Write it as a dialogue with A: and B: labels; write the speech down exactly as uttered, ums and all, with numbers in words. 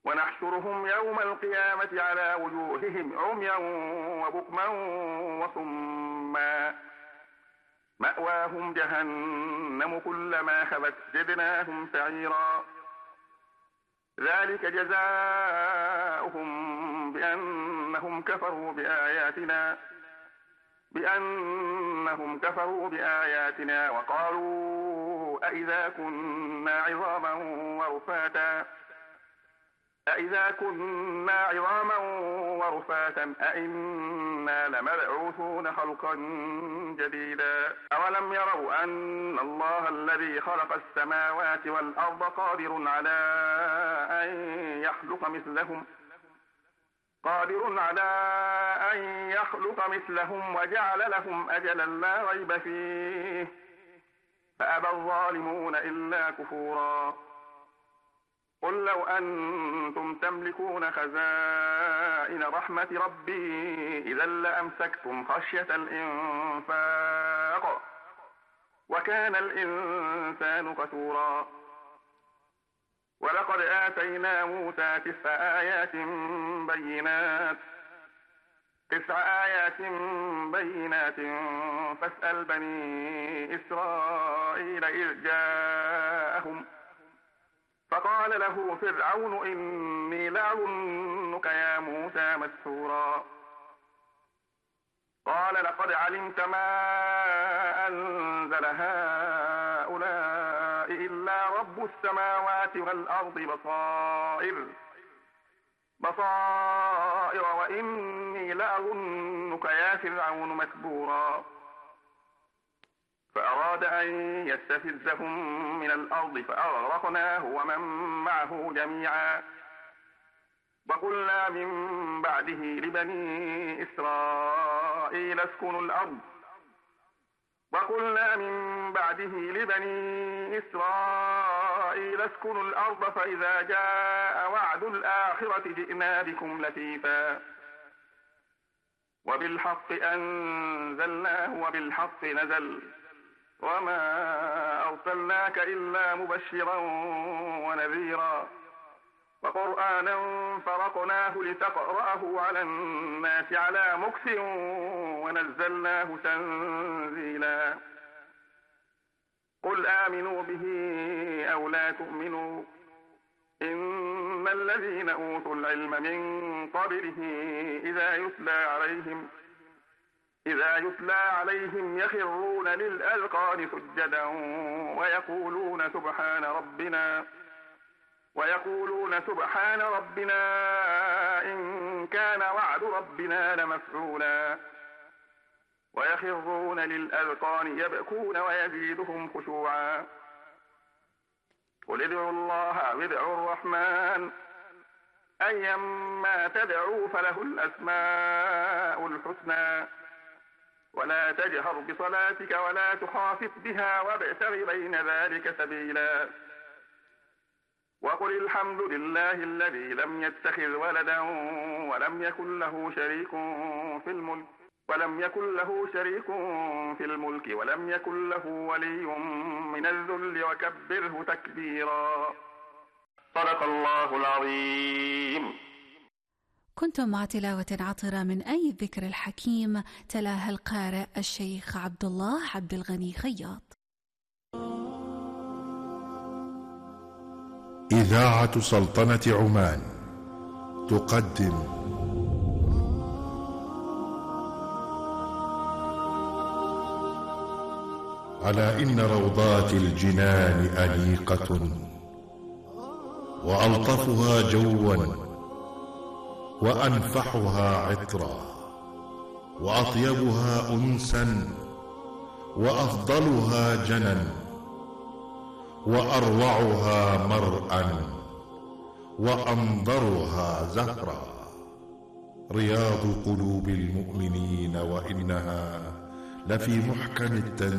A: ونحشرهم يوم القيامة على وجوههم عميا وبكما وصما مأواهم جهنم كلما خبت زدناهم سعيرا ذلك جزاؤهم بأنهم كفروا بآياتنا بأنهم كفروا بآياتنا وقالوا أإذا كنا عظاما ورفاتا أإذا كنا عظاما ورفاتا أإنا لمبعوثون خلقا جديدا أولم يروا أن الله الذي خلق السماوات والأرض قادر على أن يخلق مثلهم قادر على أن يخلق مثلهم وجعل لهم أجلا لا ريب فيه فأبى الظالمون إلا كفورا قل لو أنتم تملكون خزائن رحمة ربي إذا لأمسكتم خشية الإنفاق وكان الإنسان قتورا ولقد آتينا موسى تسع آيات بينات تسع آيات بينات فاسأل بني إسرائيل إذ جاءهم فقال له فرعون إني لأظنك يا موسى مسحورا قال لقد علمت ما أنزل هؤلاء إلا رب السماوات والأرض بصائر بصائر وإني لأظنك يا فرعون مسحورا فأراد أن يستفزهم من الأرض فأغرقناه ومن معه جميعا وقلنا من بعده لبني إسرائيل اسكنوا الأرض وقلنا من بعده لبني إسرائيل اسكنوا الأرض فإذا جاء وعد الآخرة جئنا بكم لفيفا وبالحق أنزلناه وبالحق نزل وما أرسلناك إلا مبشرا ونذيرا وقرآنا فرقناه لتقرأه على الناس على مكث ونزلناه تنزيلا قل آمنوا به أو لا تؤمنوا إن الذين أوتوا العلم من قبله إذا يتلى عليهم إذا يتلى عليهم يخرون للأذقان سجدا ويقولون سبحان ربنا ويقولون سبحان ربنا إن كان وعد ربنا لمفعولا ويخرون للأذقان يبكون ويزيدهم خشوعا قل ادعوا الله أو ادعوا الرحمن أيما تدعوا فله الأسماء الحسنى ولا تجهر بصلاتك ولا تخافت بها وابتغ بين ذلك سبيلا وقل الحمد لله الذي لم يتخذ ولدا ولم يكن له شريك في الملك ولم يكن له شريك في الملك ولم يكن له ولي من الذل وكبره تكبيرا صدق الله العظيم.
B: كنتم مع تلاوة عطرة من أي الذكر الحكيم تلاها القارئ الشيخ عبد الله عبد الغني خياط.
C: إذاعة سلطنة عمان تقدم على إن روضات الجنان أنيقة وألطفها جوا وأنفحها عطرا وأطيبها أنسا وأفضلها جنا وأروعها مرءا وأنظرها زهرا رياض قلوب المؤمنين وإنها لفي محكم التنزيل